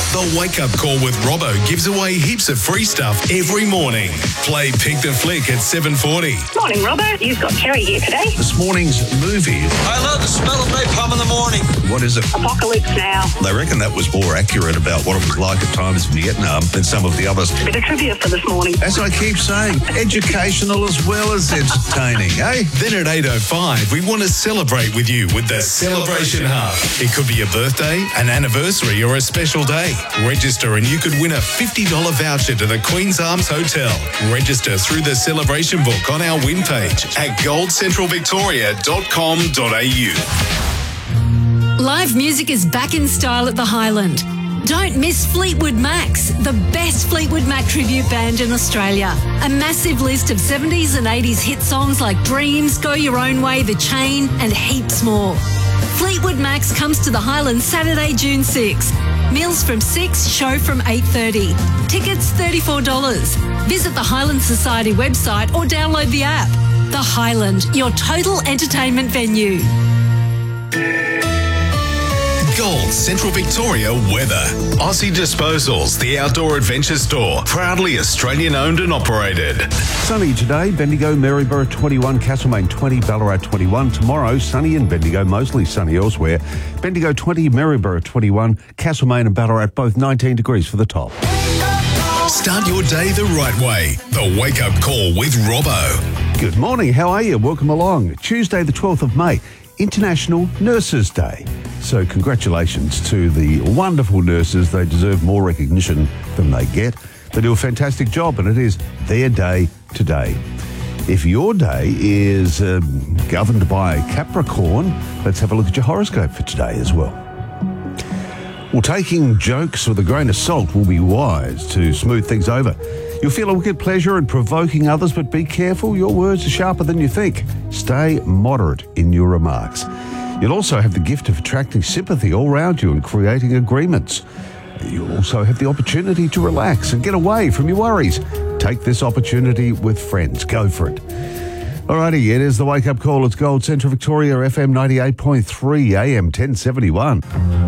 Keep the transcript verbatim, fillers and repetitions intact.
The Wake Up Call with Robbo gives away heaps of free stuff every morning. Play Pick the Flick at seven forty. Morning, Robbo. You've got Kerry here today. This morning's movie. I love the smell of napalm in the morning. What is it? Apocalypse Now. They reckon that was more accurate about what it was like at times in Vietnam than some of the others. Bit of trivia for this morning. As I keep saying, educational as well as entertaining, eh? Then at eight oh five, we want to celebrate with you with the Celebration Hub. It could be a birthday, an anniversary, or a special day. Register and you could win a fifty dollars voucher to the Queen's Arms Hotel. Register through the celebration book on our win page at gold central victoria dot com dot a u. Live music is back in style at the Highland. Don't miss Fleetwood Macs, the best Fleetwood Mac tribute band in Australia. A massive list of seventies and eighties hit songs like Dreams, Go Your Own Way, The Chain, and heaps more. Fleetwood Macs comes to the Highlands Saturday, June sixth. Meals from six, show from eight thirty. Tickets thirty-four dollars. Visit the Highland Society website or download the app. The Highland, your total entertainment venue. Gold Central Victoria weather. Aussie Disposals, the outdoor adventure store, proudly Australian owned and operated. Sunny today, Bendigo, Maryborough twenty-one, Castlemaine twenty, Ballarat twenty-one. Tomorrow, sunny in Bendigo, mostly sunny elsewhere. Bendigo twenty, Maryborough twenty-one, Castlemaine and Ballarat both nineteen degrees for the top. Start your day the right way. The Wake Up Call with Robbo. Good morning, how are you? Welcome along. Tuesday the twelfth of May, International Nurses Day. So congratulations to the wonderful nurses. They deserve more recognition than they get. They do a fantastic job and it is their day today. If your day is um, governed by Capricorn, let's have a look at your horoscope for today as well. Well, taking jokes with a grain of salt will be wise to smooth things over. You'll feel a wicked pleasure in provoking others, but be careful. Your words are sharper than you think. Stay moderate in your remarks. You'll also have the gift of attracting sympathy all around you and creating agreements. You'll also have the opportunity to relax and get away from your worries. Take this opportunity with friends. Go for it. Alrighty, it is the Wake Up Call. It's Gold Central Victoria, F M ninety-eight point three, A M ten seventy-one.